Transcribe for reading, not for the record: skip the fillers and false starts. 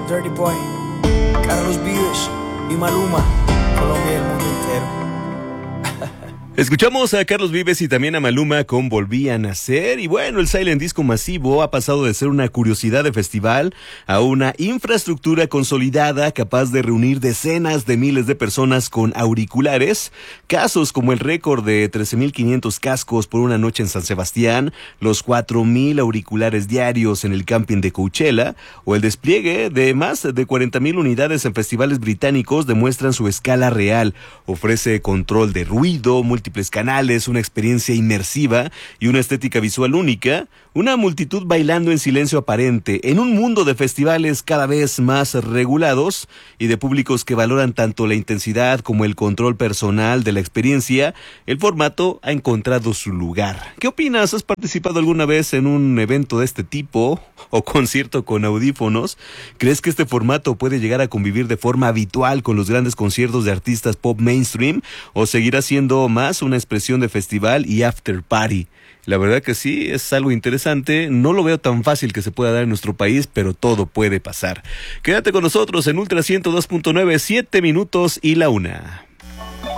Dirty Boy, Carlos Vives y Maluma, Colombia y el mundo entero. Escuchamos a Carlos Vives y también a Maluma con Volví a Nacer. Y bueno, el Silent Disco masivo ha pasado de ser una curiosidad de festival a una infraestructura consolidada capaz de reunir decenas de miles de personas con auriculares. Casos como el récord de 13,500 cascos por una noche en San Sebastián, los 4,000 auriculares diarios en el camping de Coachella o el despliegue de más de 40,000 unidades en festivales británicos demuestran su escala real. Ofrece control de ruido, múltiples canales, una experiencia inmersiva y una estética visual única, una multitud bailando en silencio aparente, en un mundo de festivales cada vez más regulados y de públicos que valoran tanto la intensidad como el control personal de la experiencia. El formato ha encontrado su lugar. ¿Qué opinas? ¿Has participado alguna vez en un evento de este tipo o concierto con audífonos? ¿Crees que este formato puede llegar a convivir de forma habitual con los grandes conciertos de artistas pop mainstream o seguirá siendo más una expresión de festival y after party? La verdad que sí, es algo interesante. No lo veo tan fácil que se pueda dar en nuestro país, pero todo puede pasar. Quédate con nosotros en Ultra 102.9, 7 minutos y la 1.